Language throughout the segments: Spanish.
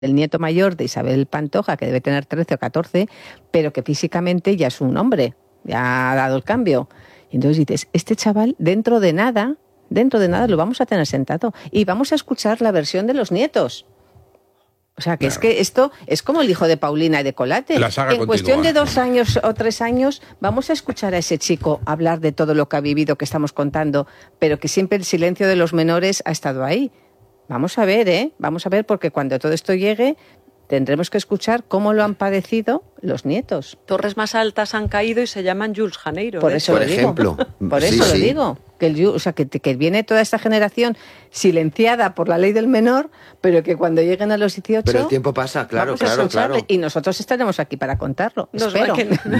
el nieto mayor de Isabel Pantoja, que debe tener 13 o 14, pero que físicamente ya es un hombre, ya ha dado el cambio. Y entonces dices, este chaval dentro de nada lo vamos a tener sentado y vamos a escuchar la versión de los nietos. O sea, que claro, es que esto es como el hijo de Paulina y de Colate. La saga en cuestión de 2 años o 3 años vamos a escuchar a ese chico hablar de todo lo que ha vivido, que estamos contando, pero que siempre el silencio de los menores ha estado ahí. Vamos a ver, Vamos a ver, porque cuando todo esto llegue tendremos que escuchar cómo lo han padecido los nietos. Torres más altas han caído y se llaman Jules Janeiro. Por eso por lo ejemplo. Digo. Por eso lo digo. Que viene toda esta generación silenciada por la ley del menor, pero que cuando lleguen a los 18... Pero el tiempo pasa, claro. Y nosotros estaremos aquí para contarlo, espero.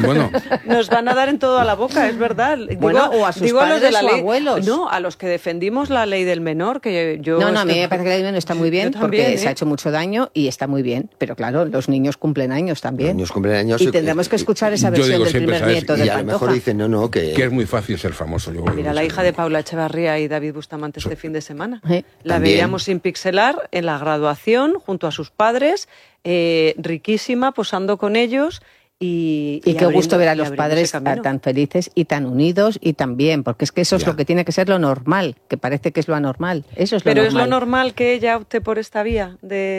Nos van a dar en todo a la boca, es verdad. O a sus padres a los de la ley, o abuelos. No, a los que defendimos la ley del menor, que yo... No, a mí me parece que la ley del menor está muy bien, porque se ha hecho mucho daño y está muy bien. Pero claro, los niños cumplen años también. Los niños cumplen años. Y tendremos que escuchar esa versión del primer nieto de Pantoja. Y a lo mejor dicen, que es muy fácil ser famoso. Mira, la hija de Paula Echevarría y David Bustamante este fin de semana. La también veíamos sin pixelar en la graduación junto a sus padres, riquísima, posando con ellos. Y qué gusto ver a los padres tan felices y tan unidos y tan bien, porque es que eso es lo que tiene que ser lo normal, que parece que es lo anormal. Eso es lo normal. Pero es lo normal que ella opte por esta vía.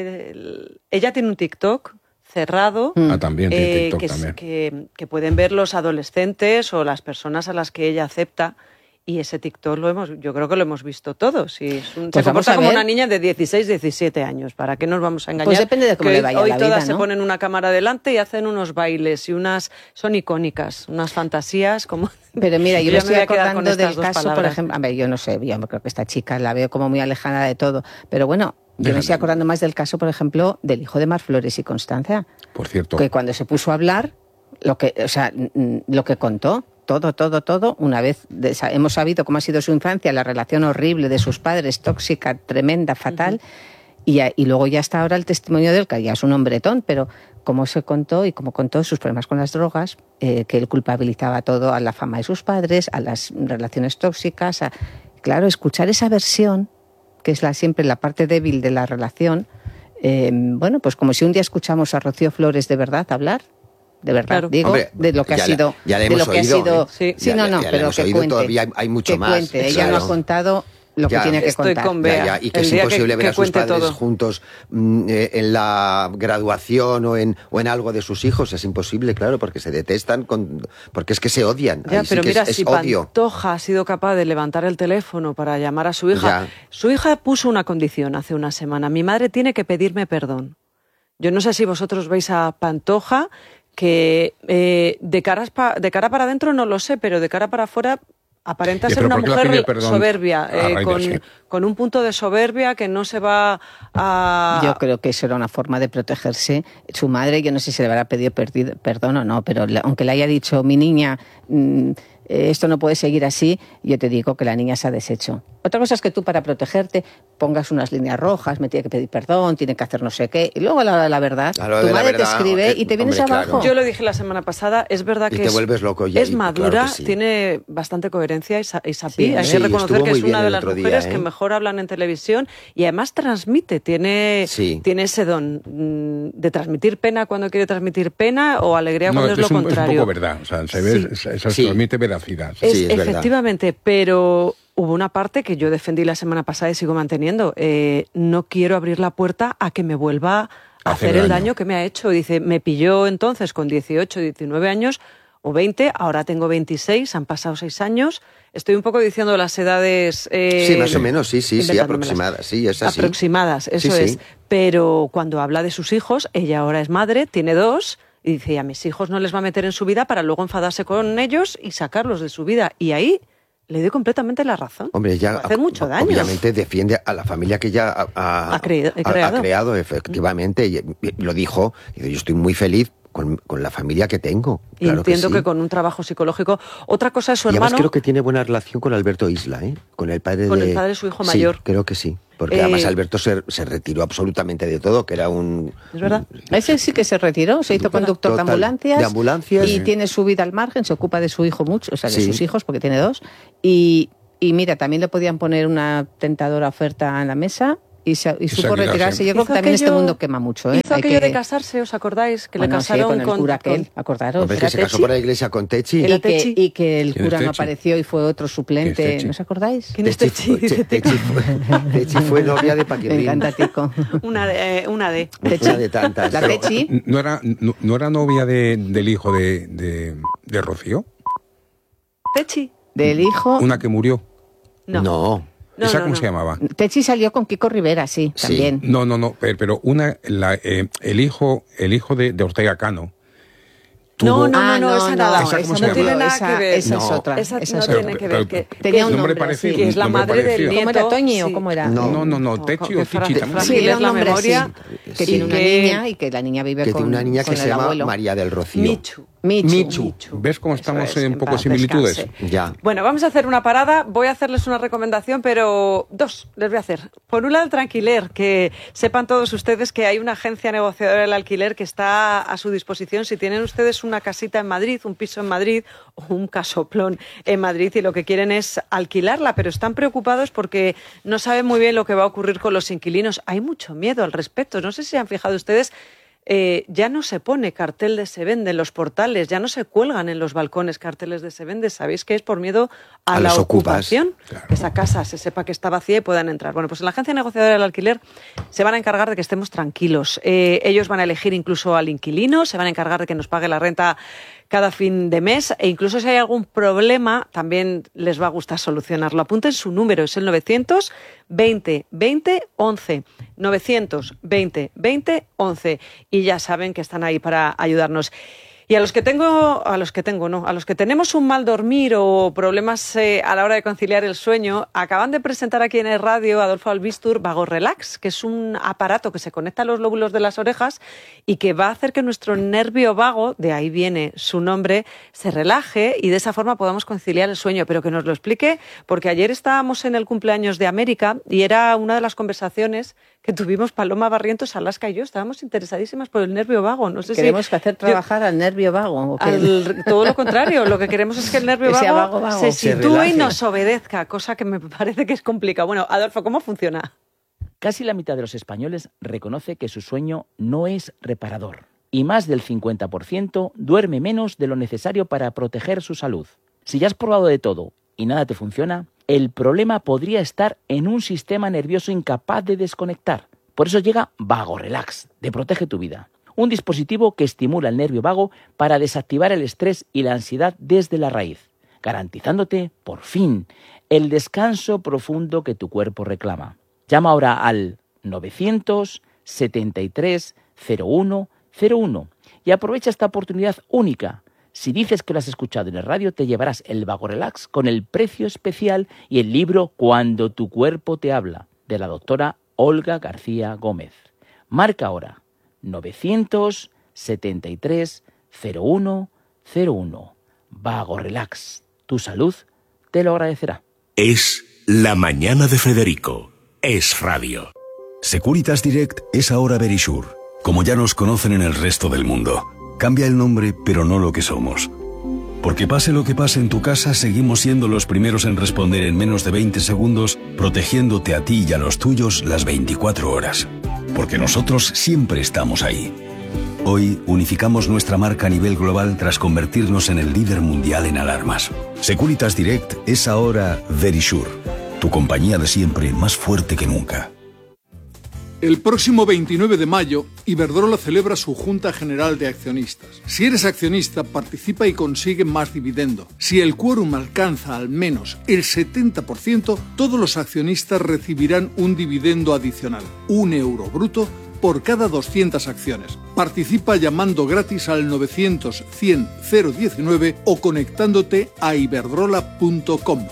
Ella tiene un TikTok cerrado, también tiene TikTok también. Que pueden ver los adolescentes o las personas a las que ella acepta. Y ese TikTok yo creo que lo hemos visto todos. Y se comporta como una niña de 16, 17 años. ¿Para qué nos vamos a engañar? Pues depende de cómo le vaya la vida, hoy todas ¿no? se ponen una cámara delante y hacen unos bailes y son icónicas, unas fantasías como... Pero mira, yo me estoy acordando del caso, por ejemplo... A ver, yo no sé, yo creo que esta chica la veo como muy alejada de todo. Pero bueno, yo me estoy acordando más del caso, por ejemplo, del hijo de Mar Flores y Constanza. Por cierto. Que cuando se puso a hablar, lo que contó... Todo, una vez hemos sabido cómo ha sido su infancia, la relación horrible de sus padres, tóxica, tremenda, fatal, y luego ya está ahora el testimonio de él, que ya es un hombretón, pero cómo se contó y cómo contó sus problemas con las drogas, que él culpabilizaba todo a la fama de sus padres, a las relaciones tóxicas, claro, escuchar esa versión, que es siempre la parte débil de la relación, pues como si un día escuchamos a Rocío Flores de verdad hablar, de verdad, claro. digo, hombre, de lo que ha sido. Ya le hemos oído. Sí, pero que cuente. Todavía hay mucho más. Cuente. Ella no ha contado lo que tiene que contar. Con Bea. Y que es imposible ver a sus padres todo juntos en la graduación o en algo de sus hijos. Es imposible, claro, porque se detestan, porque es que se odian. Ya, pero mira, si odio. Pantoja ha sido capaz de levantar el teléfono para llamar a su hija, su hija puso una condición hace una semana. Mi madre tiene que pedirme perdón. Yo no sé si vosotros veis a Pantoja, que de cara para adentro no lo sé, pero de cara para afuera aparenta ser una mujer soberbia, con un punto de soberbia que no se va a... Yo creo que eso era una forma de protegerse. Su madre, yo no sé si le habrá pedido perdón o no, pero aunque le haya dicho, mi niña, esto no puede seguir así, yo te digo que la niña se ha deshecho. Otra cosa es que tú, para protegerte, pongas unas líneas rojas, me tiene que pedir perdón, tiene que hacer no sé qué, y luego a la hora de la verdad, tu madre te escribe y te vienes abajo. Yo lo dije la semana pasada, es verdad que te vuelves loco ya, es madura, claro que sí. Tiene bastante coherencia Isapi, hay que reconocer que es una de las mujeres que mejor hablan en televisión y además transmite, tiene ese don de transmitir pena cuando quiere transmitir pena o alegría cuando es lo contrario. Es un poco verdad, o sea, se transmite veracidad. Sí, es efectivamente, verdad. Pero hubo una parte que yo defendí la semana pasada y sigo manteniendo. No quiero abrir la puerta a que me vuelva a hacer el daño que me ha hecho. Dice, me pilló entonces con 18, 19 años o 20, ahora tengo 26, han pasado 6 años. Estoy un poco diciendo las edades... sí, más o menos, sí, aproximadas. Sí, es así. Aproximadas, eso es. Pero cuando habla de sus hijos, ella ahora es madre, tiene 2... Y dice, a mis hijos no les va a meter en su vida para luego enfadarse con ellos y sacarlos de su vida. Y ahí le doy completamente la razón. Hombre, ella hace mucho daño. Obviamente defiende a la familia que ella ha creado, efectivamente. Y lo dijo, yo estoy muy feliz con la familia que tengo. Y claro entiendo que con un trabajo psicológico. Otra cosa es su hermano. Y además creo que tiene buena relación con Alberto Isla, con el padre de su hijo mayor. Sí, creo que sí. Porque además Alberto se retiró absolutamente de todo, que era un... ¿Es verdad? Ese sí que se retiró, se hizo conductor de ambulancias. Y sí. Tiene su vida al margen, se ocupa de su hijo mucho, o sea, de sus hijos, porque tiene 2. Y mira, también le podían poner una tentadora oferta en la mesa y supo retirarse. Yo creo que también este mundo quema mucho. Hizo aquello de casarse, ¿os acordáis? Que le casaron con el cura aquel, acordaros. Que se casó por la iglesia con Techi. Y que el cura no apareció y fue otro suplente. ¿No os acordáis? ¿Quién es Techi? Techi fue novia de Paquirrín. Me encanta, Tico. Una de Una de tantas. ¿La Techi? ¿No era novia del hijo de Rocío? ¿Techi? ¿Del hijo? Una que murió. No. ¿Esa cómo se llamaba? Techi salió con Kiko Rivera, sí, también. No, pero el hijo de Ortega Cano. No, esa nada. Esa no tiene nada que ver. Esa es otra. Esa no tiene que ver. Tenía un nombre parecido. Que es la madre del nieto. ¿Cómo era, Toñi o cómo era? No, Techi o Tichi también. Sí, era un nombre memoria. Que tiene una niña y que la niña vive con el abuelo. Que tiene una niña que se llama María del Rocío. Michu. ¿Ves cómo estamos en un poco similitudes? Ya. Bueno, vamos a hacer una parada. Voy a hacerles una recomendación, pero dos les voy a hacer. Por un lado, el Tranquiler, que sepan todos ustedes que hay una agencia negociadora del alquiler que está a su disposición si tienen ustedes una casita en Madrid, un piso en Madrid o un casoplón en Madrid y lo que quieren es alquilarla, pero están preocupados porque no saben muy bien lo que va a ocurrir con los inquilinos. Hay mucho miedo al respecto. No sé si han fijado ustedes. Ya no se pone cartel de se vende en los portales, ya no se cuelgan en los balcones carteles de se vende. ¿Sabéis que es por miedo a la ocupación? Claro. Que esa casa se sepa que está vacía y puedan entrar. Bueno, pues en la agencia negociadora del alquiler se van a encargar de que estemos tranquilos. Ellos van a elegir incluso al inquilino, se van a encargar de que nos pague la renta cada fin de mes e incluso si hay algún problema también les va a gustar solucionarlo. Apunten su número, es el 920 20 11. 920 20 11 y ya saben que están ahí para ayudarnos. Y a los que tenemos un mal dormir o problemas a la hora de conciliar el sueño, acaban de presentar aquí en el radio Adolfo Albistur Vago Relax, que es un aparato que se conecta a los lóbulos de las orejas y que va a hacer que nuestro nervio vago, de ahí viene su nombre, se relaje y de esa forma podamos conciliar el sueño. Pero que nos lo explique, porque ayer estábamos en el cumpleaños de América y era una de las conversaciones que tuvimos Paloma Barrientos, Alaska y yo. Estábamos interesadísimas por el nervio vago. No sé Queremos que hacer trabajar al nervio vago. Todo lo contrario. Lo que queremos es que el nervio vago se sitúe y nos obedezca, cosa que me parece que es complicado. Bueno, Adolfo, ¿cómo funciona? Casi la mitad de los españoles reconoce que su sueño no es reparador. Y más del 50% duerme menos de lo necesario para proteger su salud. Si ya has probado de todo y nada te funciona, el problema podría estar en un sistema nervioso incapaz de desconectar. Por eso llega Vago Relax, de Protege tu Vida. Un dispositivo que estimula el nervio vago para desactivar el estrés y la ansiedad desde la raíz, garantizándote, por fin, el descanso profundo que tu cuerpo reclama. Llama ahora al 973 01 01 y aprovecha esta oportunidad única. Si dices que lo has escuchado en el radio, te llevarás el Vago Relax con el precio especial y el libro Cuando tu cuerpo te habla, de la doctora Olga García Gómez. Marca ahora 973 01 01. Vago Relax. Tu salud te lo agradecerá. Es La Mañana de Federico. Es radio. Securitas Direct es ahora Verisure. Como ya nos conocen en el resto del mundo. Cambia el nombre, pero no lo que somos. Porque pase lo que pase en tu casa, seguimos siendo los primeros en responder en menos de 20 segundos, protegiéndote a ti y a los tuyos las 24 horas. Porque nosotros siempre estamos ahí. Hoy unificamos nuestra marca a nivel global tras convertirnos en el líder mundial en alarmas. Securitas Direct es ahora Verisure, tu compañía de siempre más fuerte que nunca. El próximo 29 de mayo, Iberdrola celebra su Junta General de Accionistas. Si eres accionista, participa y consigue más dividendo. Si el quórum alcanza al menos el 70%, todos los accionistas recibirán un dividendo adicional, €1 bruto, por cada 200 acciones. Participa llamando gratis al 900 100 019 o conectándote a iberdrola.com.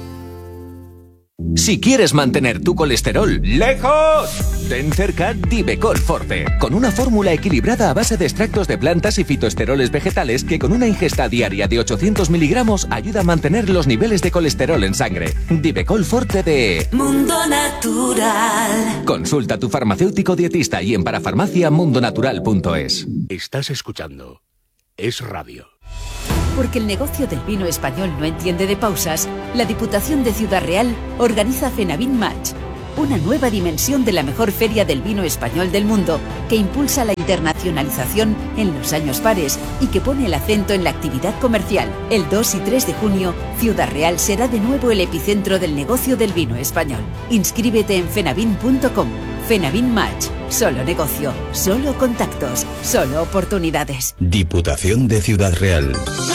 Si quieres mantener tu colesterol lejos, ten cerca Divecol Forte, con una fórmula equilibrada a base de extractos de plantas y fitoesteroles vegetales que con una ingesta diaria de 800 miligramos ayuda a mantener los niveles de colesterol en sangre. Divecol Forte de Mundo Natural. Consulta a tu farmacéutico dietista y en parafarmaciamundonatural.es. Estás escuchando Es Radio. Porque el negocio del vino español no entiende de pausas, la Diputación de Ciudad Real organiza Fenavin Match. una nueva dimensión de la mejor feria del vino español del mundo, que impulsa la internacionalización en los años pares y que pone el acento en la actividad comercial. El 2 y 3 de junio, Ciudad Real será de nuevo el epicentro del negocio del vino español. Inscríbete en fenavin.com. Fenavin Match. Solo negocio, solo contactos, solo oportunidades. Diputación de Ciudad Real.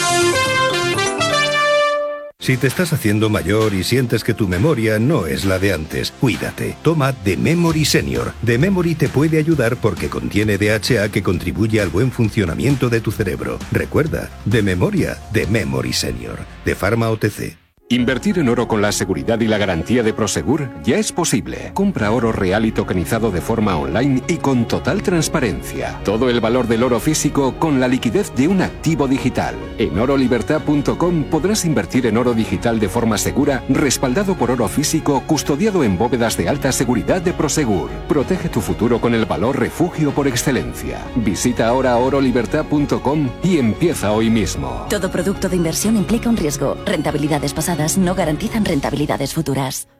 Si te estás haciendo mayor y sientes que tu memoria no es la de antes, cuídate. Toma The Memory Senior. The Memory te puede ayudar porque contiene DHA que contribuye al buen funcionamiento de tu cerebro. Recuerda, de memoria, The Memory Senior. De Pharma OTC. Invertir en oro con la seguridad y la garantía de Prosegur ya es posible. Compra oro real y tokenizado de forma online y con total transparencia. Todo el valor del oro físico con la liquidez de un activo digital. En orolibertad.com podrás invertir en oro digital de forma segura, respaldado por oro físico, custodiado en bóvedas de alta seguridad de Prosegur. Protege tu futuro con el valor refugio por excelencia. Visita ahora orolibertad.com y empieza hoy mismo. Todo producto de inversión implica un riesgo. Rentabilidades pasadas no garantizan rentabilidades futuras.